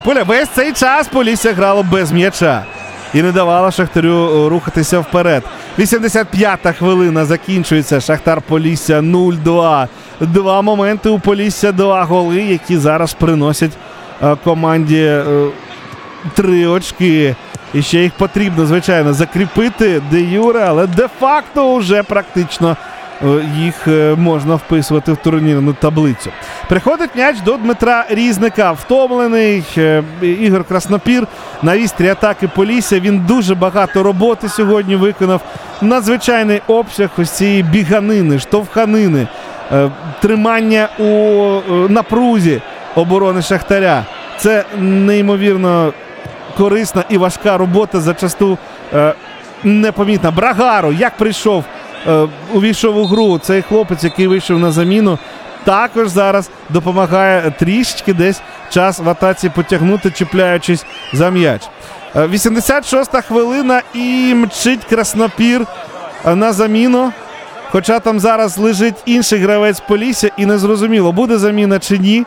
Поля, весь цей час Полісся грало без м'яча і не давало Шахтарю рухатися вперед. 85-та хвилина закінчується. Шахтар-Полісся 0-2. Два моменти у Полісся, два голи, які зараз приносять команді 3 очки. І ще їх потрібно, звичайно, закріпити де-юре, але де-факто вже практично їх можна вписувати в турнірну таблицю. Приходить м'яч до Дмитра Різника. Втомлений Ігор Краснопір на вістрі атаки Полісся. Він дуже багато роботи сьогодні виконав. Надзвичайний обсяг ось цієї біганини, штовханини, тримання у напрузі оборони Шахтаря. Це неймовірно корисна і важка робота, зачасту непомітна. Брагаро, як прийшов, увійшов у гру, цей хлопець, який вийшов на заміну, також зараз допомагає трішечки десь час в атаці потягнути, чіпляючись за м'яч. 86-та хвилина і мчить Краснопір на заміну. Хоча там зараз лежить інший гравець Полісся і незрозуміло, буде заміна чи ні.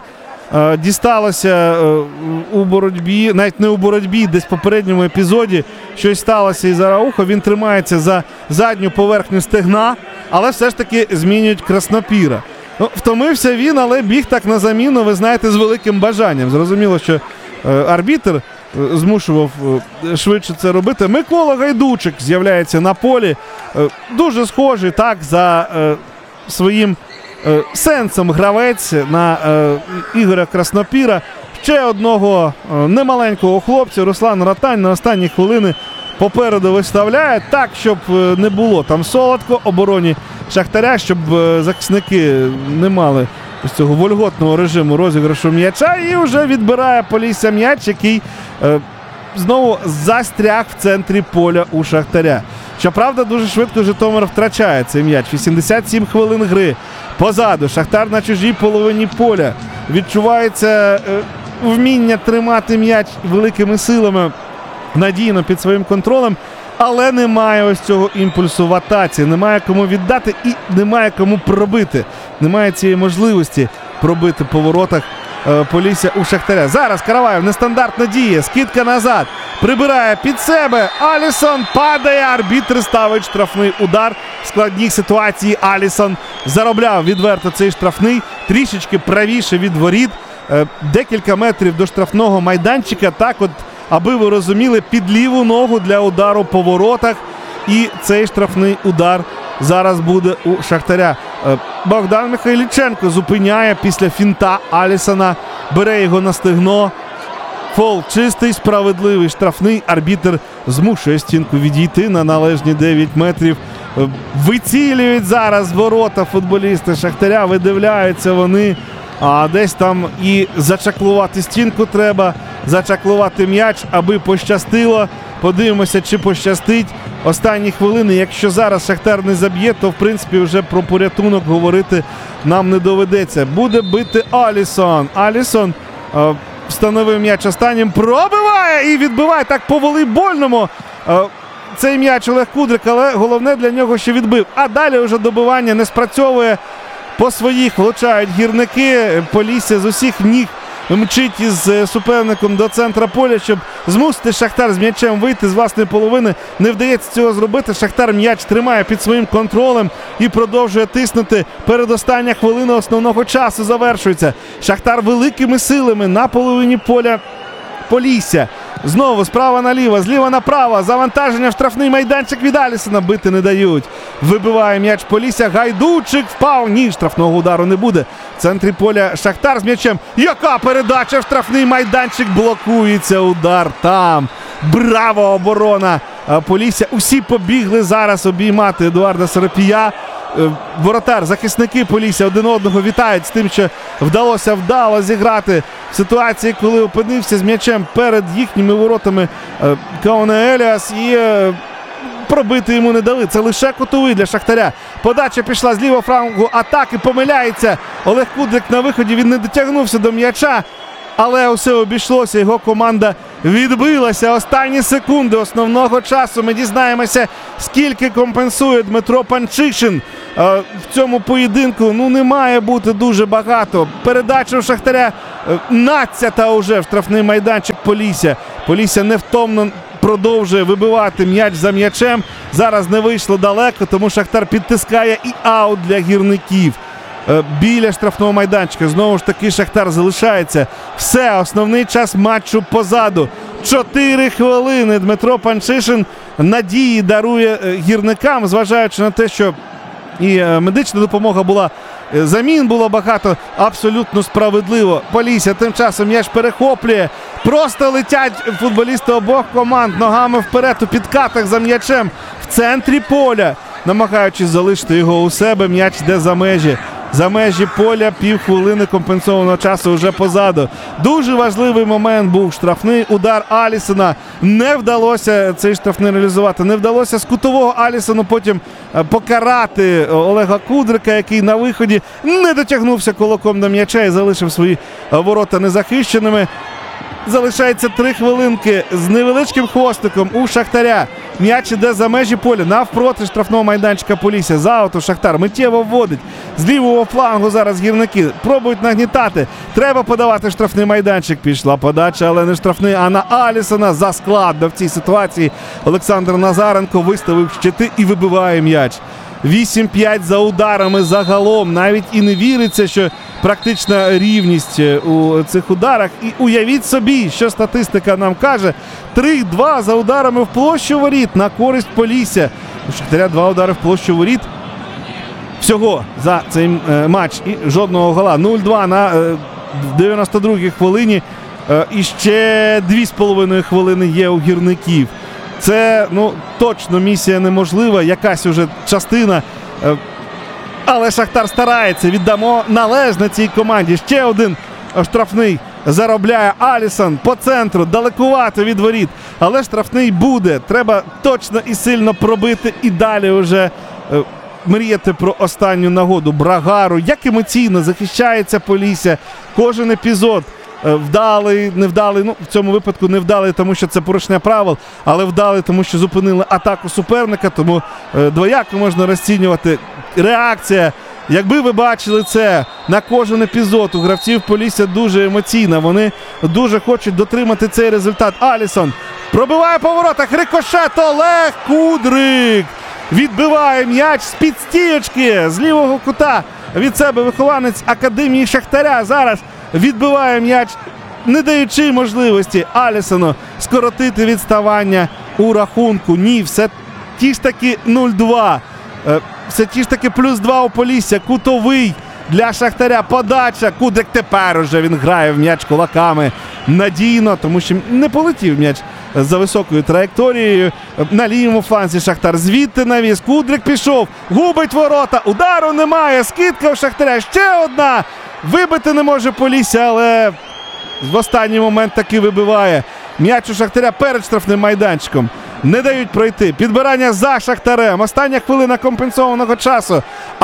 Дісталося у боротьбі, навіть не у боротьбі, десь в попередньому епізоді щось сталося із Араухо. Він тримається за задню поверхню стегна, але все ж таки змінюють Краснопіра. Втомився він, але біг так на заміну, ви знаєте, з великим бажанням. Зрозуміло, що арбітр змушував швидше це робити. Микола Гайдучик з'являється на полі. Дуже схожий так за своїм сенсом гравець на Ігоря Краснопіра. Ще одного немаленького хлопця Руслан Ротань на останні хвилини попереду виставляє так, щоб не було там солодко обороні Шахтаря, щоб захисники не мали ось цього вольготного режиму розіграшу м'яча, і вже відбирає Полісся м'яч, який знову застряг в центрі поля у Шахтаря. Щоправда, дуже швидко Житомир втрачає цей м'яч. 87 хвилин гри. Позаду. Шахтар на чужій половині поля. Відчувається вміння тримати м'яч великими силами надійно під своїм контролем. Але немає ось цього імпульсу в атаці. Немає кому віддати і немає кому пробити. Немає цієї можливості пробити по воротах Полісся у Шахтаря. Зараз Караваєв нестандартно діє. Скидка назад. Прибирає під себе. Алісон падає. Арбітр ставить штрафний удар. В складній ситуації Алісон заробляв відверто цей штрафний. Трішечки правіше від воріт. Декілька метрів до штрафного майданчика. Так от, аби ви розуміли, під ліву ногу для удару по воротах. І цей штрафний удар зараз буде у Шахтаря. Богдан Михайліченко зупиняє після фінта Алісона. Бере його на стегно. Фол чистий, справедливий, штрафний. Арбітр змушує стінку відійти на належні 9 метрів. Вицілюють зараз ворота футболісти Шахтаря. Видивляються вони. А десь там і зачаклувати стінку треба. Зачаклувати м'яч, аби пощастило. Подивимося, чи пощастить. Останні хвилини, якщо зараз Шахтар не заб'є, то в принципі вже про порятунок говорити нам не доведеться. Буде бити Алісон. Алісон встановив м'яч останнім, пробиває і відбиває так по волейбольному. Цей м'яч Олег Кудрик, але головне для нього, що відбив. А далі вже добивання не спрацьовує. По своїх влучають гірники. Полісся з усіх ніг мчить із суперником до центра поля, щоб змусити Шахтар з м'ячем вийти з власної половини. Не вдається цього зробити. Шахтар м'яч тримає під своїм контролем і продовжує тиснути. Передостання хвилина основного часу завершується. Шахтар великими силами на половині поля Полісся. Знову справа наліво, зліва направо. Завантаження в штрафний майданчик від Алісона. Бити не дають. Вибиває м'яч Полісся. Гайдучик впав. Ні, штрафного удару не буде. В центрі поля Шахтар з м'ячем. Яка передача в штрафний майданчик. Блокується удар там. Браво, оборона Полісся. Усі побігли зараз обіймати Едуарда Серапія. Воротар, захисники Полісся один одного вітають з тим, що вдалося вдало зіграти в ситуації, коли опинився з м'ячем перед їхніми воротами Кауне Еліас, і пробити йому не дали. Це лише кутовий для Шахтаря. Подача пішла з лівого флангу атаки, помиляється Олег Кудрик на виході, він не дотягнувся до м'яча. Але усе обійшлося, його команда відбилася. Останні секунди основного часу. Ми дізнаємося, скільки компенсує Дмитро Панчишин. В цьому поєдинку не має бути дуже багато. Передача у Шахтаря 12-та уже в штрафний майданчик Полісся. Полісся невтомно продовжує вибивати м'яч за м'ячем. Зараз не вийшло далеко, тому Шахтар підтискає і аут для гірників. Біля штрафного майданчика. Знову ж таки Шахтар залишається. Все, основний час матчу позаду. 4 хвилини. Дмитро Панчишин надії дарує гірникам, зважаючи на те, що і медична допомога була, замін було багато, абсолютно справедливо. Полісся тим часом м'яч перехоплює. Просто летять футболісти обох команд ногами вперед у підкатах за м'ячем в центрі поля. Намагаючись залишити його у себе, м'яч йде за межі. За межі поля, півхвилини компенсованого часу вже позаду. Дуже важливий момент був штрафний удар Алісона. Не вдалося цей штрафний реалізувати. Не вдалося з кутового Алісону потім покарати Олега Кудрика, який на виході не дотягнувся кулаком до м'яча і залишив свої ворота незахищеними. Залишається 3 хвилинки з невеличким хвостиком у Шахтаря. М'яч іде за межі поля, навпроти штрафного майданчика Полісся. За ауту Шахтар миттєво вводить. З лівого флангу зараз гірники пробують нагнітати. Треба подавати штрафний майданчик. Пішла подача, але не штрафний, а на Алісона. Заскладно в цій ситуації Олександр Назаренко виставив щити і вибиває м'яч. 8-5 за ударами загалом. Навіть і не віриться, що практична рівність у цих ударах. І уявіть собі, що статистика нам каже. 3-2 за ударами в площу воріт на користь Полісся. У Шахтаря 2 удари в площу воріт всього за цей матч. І жодного гола. 0-2 на 92-й хвилині. І ще 2,5 хвилини є у гірників. Це, точно місія неможлива, якась уже частина. Але Шахтар старається, віддамо належне цій команді. Ще один штрафний заробляє Алісон по центру, далекувато від воріт. Але штрафний буде. Треба точно і сильно пробити і далі вже мріяти про останню нагоду. Брагару, як емоційно захищається Полісся. Кожен епізод. Вдалий, невдалий, в цьому випадку невдалий, тому що це порушення правил, але вдалий, тому що зупинили атаку суперника, тому двояко можна розцінювати. Реакція, якби ви бачили це на кожен епізод, у гравців Полісся дуже емоційна, вони дуже хочуть дотримати цей результат. Алісон пробиває по воротах, рикошет, Олег Кудрик відбиває м'яч з-під стієчки, з лівого кута від себе вихованець Академії Шахтаря. Зараз відбиває м'яч, не даючи можливості Алісону скоротити відставання у рахунку. Ні, все ті ж таки 0-2. Все ті ж таки +2 у Полісся. Кутовий для Шахтаря. Подача. Кудрик тепер уже він грає в м'яч кулаками надійно, тому що не полетів м'яч за високою траєкторією. На лівому фланзі Шахтар звідти навіс. Кудрик пішов, губить ворота. Удару немає. Скидка у Шахтаря. Ще одна. Вибити не може Полісся, але в останній момент таки вибиває. М'яч у Шахтаря перед штрафним майданчиком. Не дають пройти. Підбирання за Шахтарем. Остання хвилина компенсованого часу.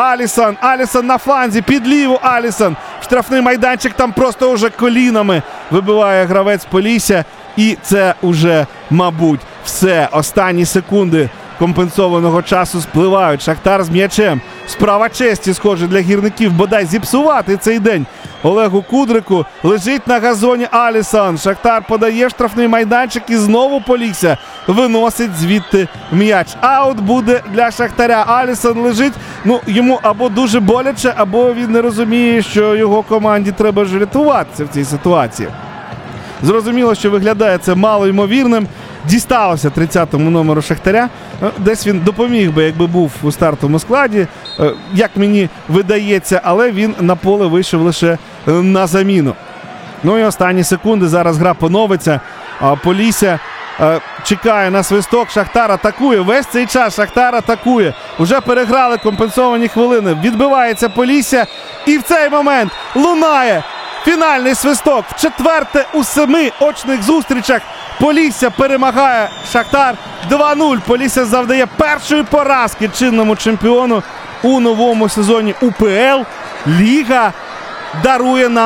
Алісон на фланзі. Під ліву Алісон. Штрафний майданчик там просто уже колінами вибиває гравець Полісся. І це уже, мабуть, все. Останні секунди компенсованого часу спливають. Шахтар з м'ячем. Справа честі, схоже, для гірників бодай зіпсувати цей день. Олегу Кудрику лежить на газоні Алісон. Шахтар подає штрафний майданчик і знову Полісся виносить звідти м'яч. Аут буде для Шахтаря. Алісон лежить, йому або дуже боляче, або він не розуміє, що його команді треба ж рятуватися в цій ситуації. Зрозуміло, що виглядає це малоймовірним. Дісталося 30-му номеру Шахтаря. Десь він допоміг би, якби був у стартовому складі, як мені видається, але він на поле вийшов лише на заміну. І останні секунди. Зараз гра поновиться. Полісся чекає на свисток. Шахтар атакує. Весь цей час Шахтар атакує. Уже переграли компенсовані хвилини. Відбивається Полісся. І в цей момент лунає фінальний свисток. Вчетверте у 7 очних зустрічах Полісся перемагає Шахтар 2-0. Полісся завдає першої поразки чинному чемпіону у новому сезоні УПЛ. Ліга дарує нам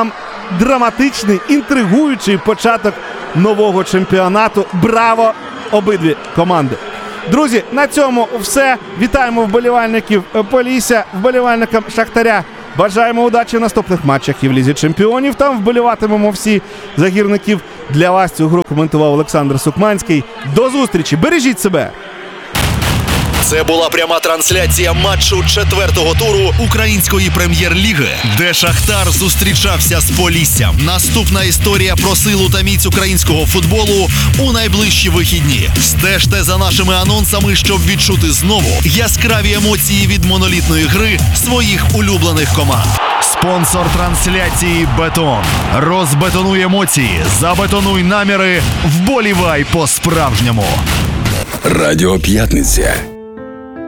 драматичний, інтригуючий початок нового чемпіонату. Браво обидві команди! Друзі, на цьому все. Вітаємо вболівальників Полісся, вболівальникам Шахтаря. Бажаємо удачі в наступних матчах і в Лізі Чемпіонів. Там вболіватимемо всі за гірників. Для вас цю гру коментував Олександр Сукманський. До зустрічі! Бережіть себе! Це була пряма трансляція матчу 4-го туру Української прем'єр-ліги, де Шахтар зустрічався з Поліссям. Наступна історія про силу та міць українського футболу у найближчі вихідні. Стежте за нашими анонсами, щоб відчути знову яскраві емоції від монолітної гри своїх улюблених команд. Спонсор трансляції «Бетон». Розбетонуй емоції, забетонуй наміри, вболівай по-справжньому. Радіо П'ятниця.